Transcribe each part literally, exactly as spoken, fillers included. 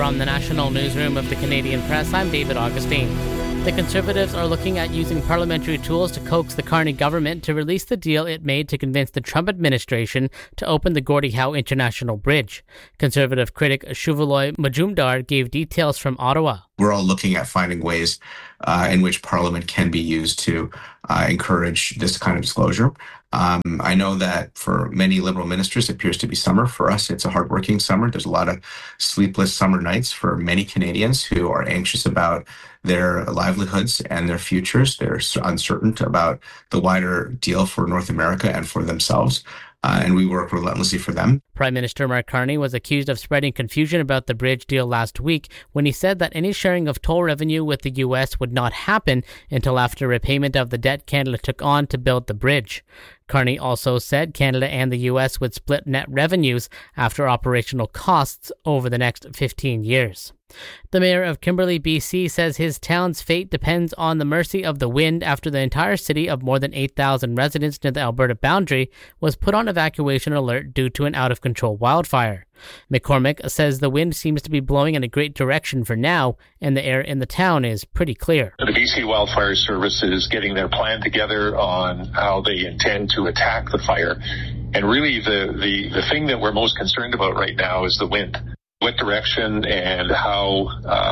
From the National Newsroom of the Canadian Press, I'm David Augustine. The Conservatives are looking at using parliamentary tools to coax the Carney government to release the deal it made to convince the Trump administration to open the Gordie Howe International Bridge. Conservative critic Shuvaloy Majumdar gave details from Ottawa. We're all looking at finding ways uh, in which Parliament can be used to uh, encourage this kind of disclosure. Um, I know that for many Liberal ministers, it appears to be summer. For us, it's a hardworking summer. There's a lot of sleepless summer nights for many Canadians who are anxious about their livelihoods and their futures. They're uncertain about the wider deal for North America and for themselves. Uh, and we work relentlessly for them. Prime Minister Mark Carney was accused of spreading confusion about the bridge deal last week when he said that any sharing of toll revenue with the U S would not happen until after repayment of the debt Canada took on to build the bridge. Carney also said Canada and the U S would split net revenues after operational costs over the next fifteen years. The mayor of Kimberley, B C says his town's fate depends on the mercy of the wind after the entire city of more than eight thousand residents near the Alberta boundary was put on evacuation alert due to an out-of-control wildfire. McCormick says the wind seems to be blowing in a great direction for now, and the air in the town is pretty clear. The B C Wildfire Service is getting their plan together on how they intend to attack the fire. And really the, the, the thing that we're most concerned about right now is the wind. What direction and how,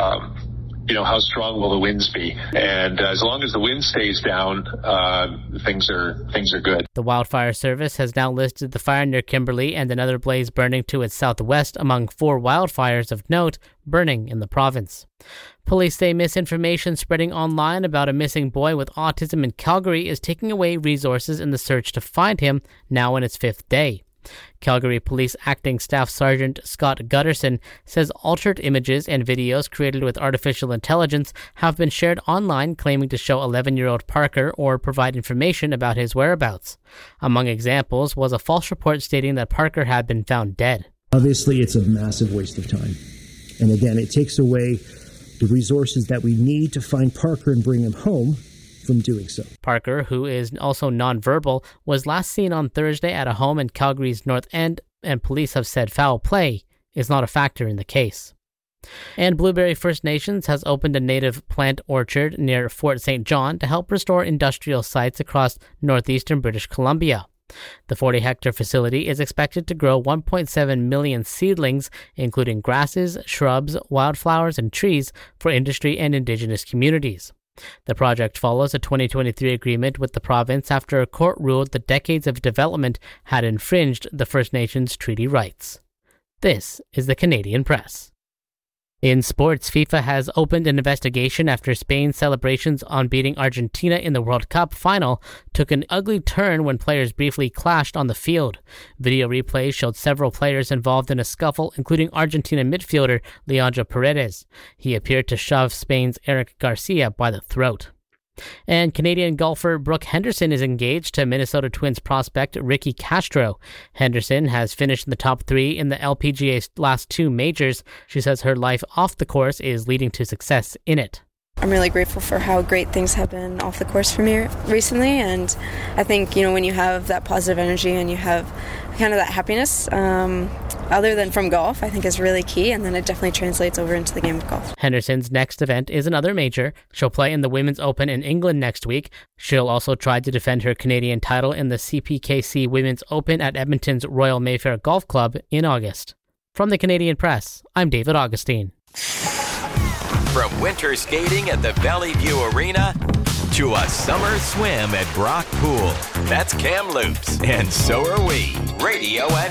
um, you know, how strong will the winds be? And uh, as long as the wind stays down, uh, things are things are good. The Wildfire Service has now listed the fire near Kimberley and another blaze burning to its southwest among four wildfires of note burning in the province. Police say misinformation spreading online about a missing boy with autism in Calgary is taking away resources in the search to find him, now in its fifth day. Calgary Police Acting Staff Sergeant Scott Gutterson says altered images and videos created with artificial intelligence have been shared online claiming to show eleven-year-old Parker or provide information about his whereabouts. Among examples was a false report stating that Parker had been found dead. Obviously, it's a massive waste of time. And again, it takes away the resources that we need to find Parker and bring him home from doing so. Parker, who is also nonverbal, was last seen on Thursday at a home in Calgary's North End, and police have said foul play is not a factor in the case. And Blueberry First Nations has opened a native plant orchard near Fort Saint John to help restore industrial sites across northeastern British Columbia. The forty-hectare facility is expected to grow one point seven million seedlings, including grasses, shrubs, wildflowers, and trees for industry and Indigenous communities. The project follows a twenty twenty-three agreement with the province after a court ruled that decades of development had infringed the First Nations treaty rights. This is the Canadian Press. In sports, FIFA has opened an investigation after Spain's celebrations on beating Argentina in the World Cup final took an ugly turn when players briefly clashed on the field. Video replays showed several players involved in a scuffle, including Argentina midfielder Leandro Paredes. He appeared to shove Spain's Eric Garcia by the throat. And Canadian golfer Brooke Henderson is engaged to Minnesota Twins prospect Ricky Castro. Henderson has finished in the top three in the L P G A's last two majors. She says her life off the course is leading to success in it. I'm really grateful for how great things have been off the course for me recently, and I think, you know, when you have that positive energy and you have kind of that happiness, um, other than from golf, I think is really key, and then it definitely translates over into the game of golf. Henderson's next event is another major. She'll play in the Women's Open in England next week. She'll also try to defend her Canadian title in the C P K C Women's Open at Edmonton's Royal Mayfair Golf Club in August. From the Canadian Press, I'm David Augustine. From winter skating at the Valley View Arena to a summer swim at Brock Pool. That's Kamloops, and so are we. Radio N